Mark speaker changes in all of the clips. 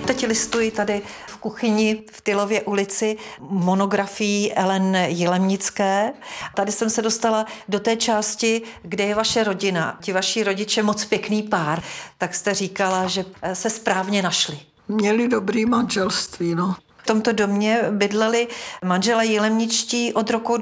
Speaker 1: Teď listuji tady v kuchyni v Tylově ulici monografií Ellen Jilemnické. Tady jsem se dostala do té části, kde je vaše rodina. Ti vaši rodiče moc pěkný pár. Tak jste říkala, že se správně našli.
Speaker 2: Měli dobrý manželství, no.
Speaker 1: V tomto domě bydleli manželé Jilemničtí od roku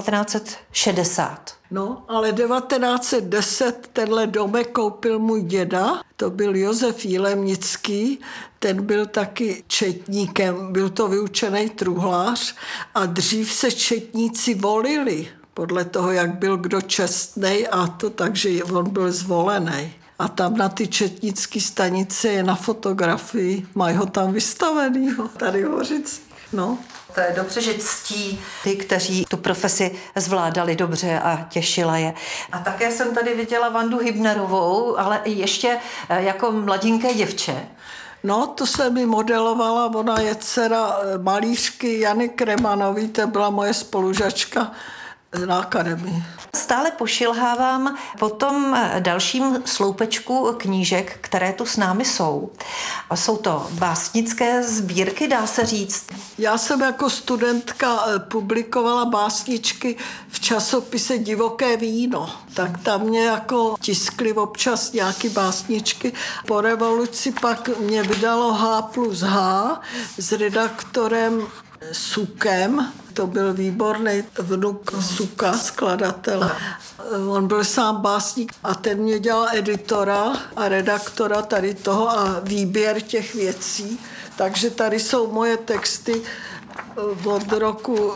Speaker 1: 1960.
Speaker 2: No, ale 1910 tenhle domek koupil můj děda, to byl Josef Jilemnický, ten byl taky četníkem, byl to vyučený truhlář a dřív se četníci volili podle toho, jak byl kdo čestnej a to, takže on byl zvolený. A tam na ty četnické stanice je na fotografii, mají ho tam vystavenýho, tady v Hořicích, no.
Speaker 1: To je dobře, že ctí ty, kteří tu profesi zvládali dobře a těšila je. A také jsem tady viděla Vandu Hybnerovou, ale ještě jako mladinké děvče.
Speaker 2: No, to se mi modelovala, ona je dcera malířky Jany Kremanový, to byla moje spolužačka na akademii.
Speaker 1: Stále pošilhávám po tom dalším sloupečku knížek, které tu s námi jsou. Jsou to básnické sbírky, dá se říct.
Speaker 2: Já jsem jako studentka publikovala básničky v časopise Divoké víno. Tak tam mě jako tiskli občas nějaký básničky. Po revoluci pak mě vydalo H+H s redaktorem Sukem, to byl výborný vnuk Suka, skladatele. On byl sám básník a ten mě dělal editora a redaktora tady toho a výběr těch věcí. Takže tady jsou moje texty od roku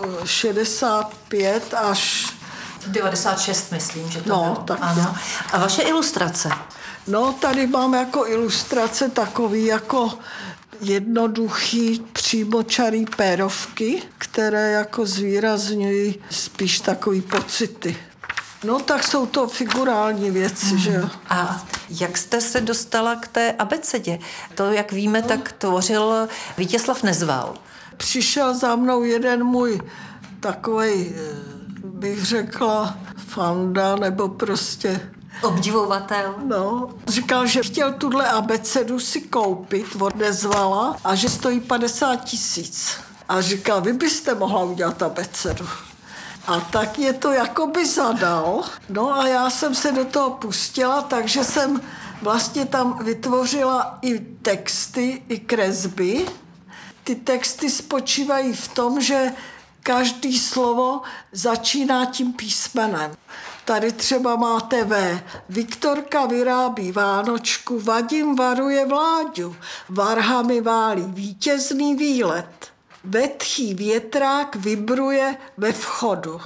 Speaker 2: 65 až
Speaker 1: 96, myslím, že to
Speaker 2: bylo.
Speaker 1: Tak ano. A vaše ilustrace?
Speaker 2: No, tady mám jako ilustrace takový jako jednoduchý přímočarý pérovky, které jako zvýrazňují spíš takový pocity. No tak jsou to figurální věci, že jo.
Speaker 1: A jak jste se dostala k té abecedě? To, jak víme, tak tvořil Vítězslav Nezval.
Speaker 2: Přišel za mnou jeden můj takovej, bych řekla, fanda, nebo prostě
Speaker 1: obdivovatel.
Speaker 2: No, říkal, že chtěl tuhle abecedu si koupit od Nezvala a že stojí 50 000. A říkal, vy byste mohla udělat abecedu. A tak mě to jakoby zadal. No a já jsem se do toho pustila, takže jsem vlastně tam vytvořila i texty, i kresby. Ty texty spočívají v tom, že každý slovo začíná tím písmenem. Tady třeba máte V. Viktorka vyrábí Vánočku, Vadim varuje Vláďu, varhami válí vítězný výlet. Vetchý větrák vibruje ve vchodu.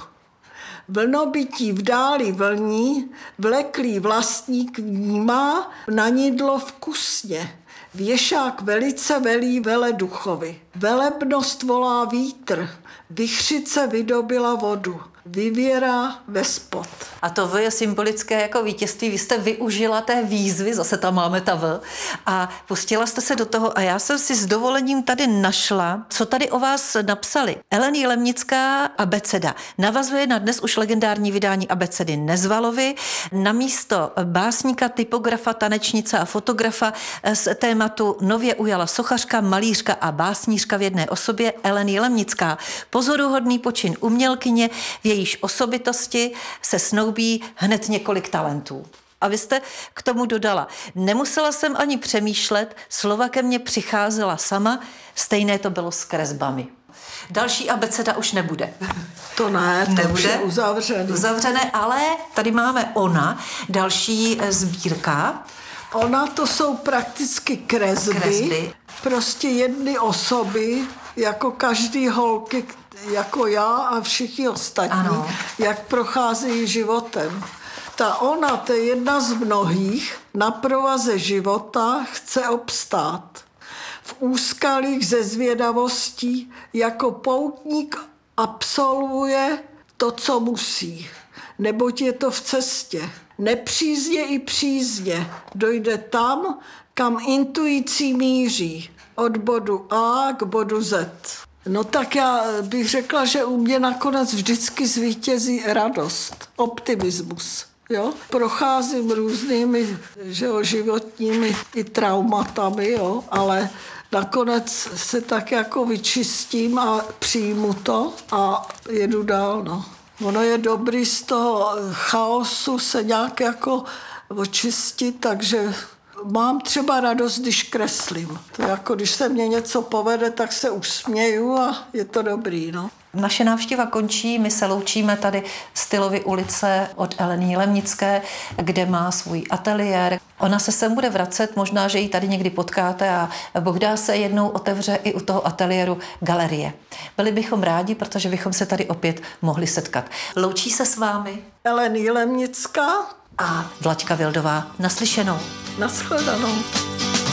Speaker 2: Vlnobytí v dáli vlní, vleklý vlastník vnímá, nanidlo vkusně. Věšák velice velí veleduchovi. Velebnost volá vítr, vichřice vydobila vodu. Vyvěrá ve spod.
Speaker 1: A to V je symbolické jako vítězství. Vy jste využila té výzvy, zase tam máme ta V, a pustila jste se do toho a já jsem si s dovolením tady našla, co tady o vás napsali. Ellen Jilemnická abeceda navazuje na dnes už legendární vydání abecedy Nezvalovi. Namísto básníka, typografa, tanečnice a fotografa z tématu nově ujala sochařka, malířka a básnířka v jedné osobě Ellen Jilemnická. Pozoruhodný počin umělkyně, v jejíž osobitosti se snoubí hned několik talentů. A vy jste k tomu dodala, nemusela jsem ani přemýšlet, slova ke mně přicházela sama, stejné to bylo s kresbami. Další abeceda už nebude.
Speaker 2: To ne, to nebude. Už je uzavřené.
Speaker 1: Uzavřené, ale tady máme Ona, další sbírka.
Speaker 2: Ona to jsou prakticky kresby. Prostě jedny osoby, jako každý holky, jako já a všichni ostatní, ano. Jak procházejí životem. Ta Ona, to je jedna z mnohých, na provaze života chce obstát. V úskalích ze zvědavostí jako poutník absolvuje to, co musí, neboť je to v cestě. Nepřízně i přízně dojde tam, kam intuicí míří, od bodu A k bodu Z. No tak já bych řekla, že u mě nakonec vždycky zvítězí radost, optimismus. jo. Procházím různými, že jo, životními i traumatami, jo, ale nakonec se tak jako vyčistím a přijmu to a jedu dál, no. Ono je dobrý z toho chaosu se nějak jako očistit, takže mám třeba radost, když kreslím. To je jako, když se mně něco povede, tak se usměju a je to dobrý, no.
Speaker 1: Naše návštěva končí, my se loučíme tady Stylovy ulice od Eleny Jilemnické, kde má svůj ateliér. Ona se sem bude vracet, možná, že ji tady někdy potkáte a bohdá se jednou otevře i u toho ateliéru galerie. Byli bychom rádi, protože bychom se tady opět mohli setkat. Loučí se s vámi
Speaker 2: Elena Jilemnická
Speaker 1: a Vlaďka Vildová. Naslyšenou.
Speaker 2: Nashledanou.